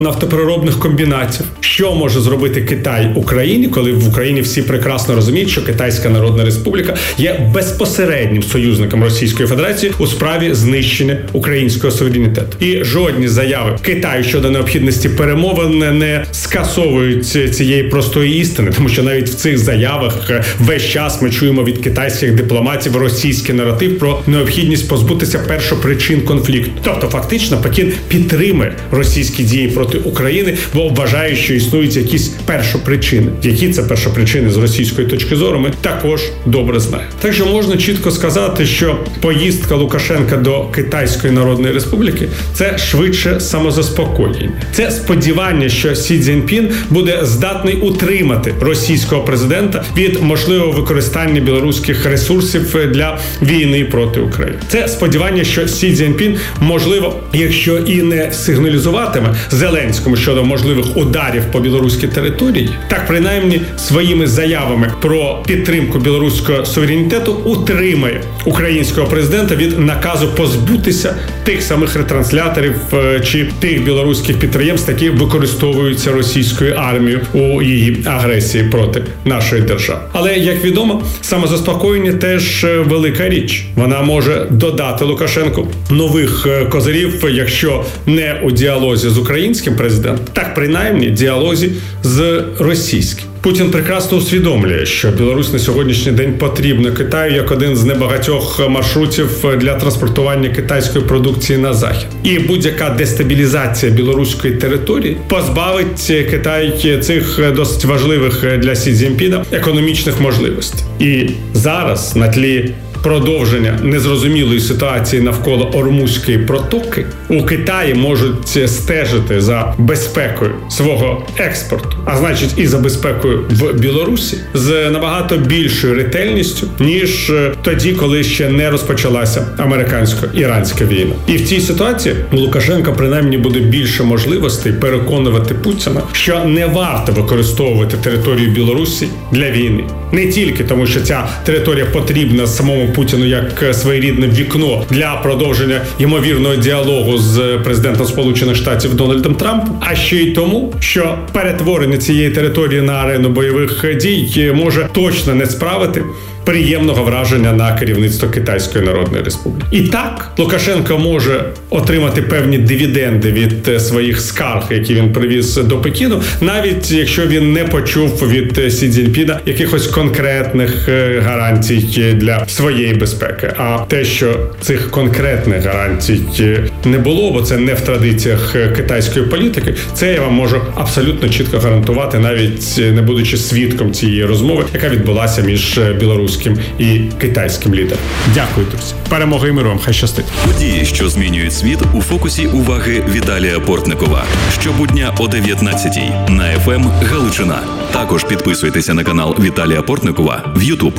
нафтопереробних комбінатів. Що може зробити Китай Україні, коли в Україні всі прекрасно розуміють, що Китайська Народна Республіка є безпосереднім союзником Російської Федерації у справі знищення українського суверенітету. І жодні заяви Китаю щодо необхідності перемовин не скасовують цієї простої істини, тому що навіть в цих заявах весь час ми чуємо від китайських дипломатів російський наратив про необхідність позбутися першопричин конфлікту. Тобто фактично Пекін підтримує російські дії проти України, бо вважає, що існують якісь першопричини. Які це першопричини з російської точки зору, ми також добре знаємо. Так що можна чітко сказати, що поїздка Лукашенка до Китайської Народної Республіки – це швидше самозаспокоєння. Це сподівання, що Сі Цзіньпін буде здатний утримати російського президента від можливого використання білоруських ресурсів для війни проти України. Це сподівання, що Сі Цзіньпін, можливо, якщо і не сигналізуватиме Зеленському щодо можливих ударів по білоруській території, так принаймні своїми заявами про підтримку білоруського суверенітету утримає українського президента від наказу позбутися тих самих ретрансляторів чи тих білоруських підприємств, які використовуються російською армією у її агресії проти нашої держави. Але, як відомо, самозаспокоєння теж велика річ. Вона може додати Лукашенку нових козирів, якщо не у діалозі з українським президентом, так принаймні діалозі з російським. Путін прекрасно усвідомлює, що Білорусь на сьогоднішній день потрібна Китаю як один з небагатьох маршрутів для транспортування китайської продукції на захід. І будь-яка дестабілізація білоруської території позбавить Китай цих досить важливих для Сі Цзіньпіна економічних можливостей. І зараз на тлі продовження незрозумілої ситуації навколо Ормузької протоки у Китаї можуть стежити за безпекою свого експорту, а значить і за безпекою в Білорусі, з набагато більшою ретельністю, ніж тоді, коли ще не розпочалася американсько-іранська війна. І в цій ситуації у Лукашенка принаймні буде більше можливостей переконувати Путіна, що не варто використовувати територію Білорусі для війни. Не тільки тому, що ця територія потрібна самому Путіну як своєрідне вікно для продовження ймовірного діалогу з президентом Сполучених Штатів Дональдом Трампом, а ще й тому, що перетворення цієї території на арену бойових дій може точно не справити приємного враження на керівництво Китайської Народної Республіки. І так, Лукашенко може отримати певні дивіденди від своїх скарг, які він привіз до Пекіну, навіть якщо він не почув від Сі Цзіньпіна якихось конкретних гарантій для своєї безпеки. А те, що цих конкретних гарантій не було, бо це не в традиціях китайської політики, це я вам можу абсолютно чітко гарантувати, навіть не будучи свідком цієї розмови, яка відбулася між білоруським і китайським лідером. Дякую, друзі. Перемоги і миру вам. Хай щастить. Події, що змінюють світ, у фокусі уваги Віталія Портникова. Щобудня о 19:00 на FM Галичина. Також підписуйтеся на канал Віталія Портникова в YouTube.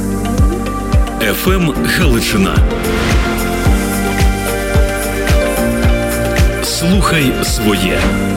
FM Галичина. Слухай своє.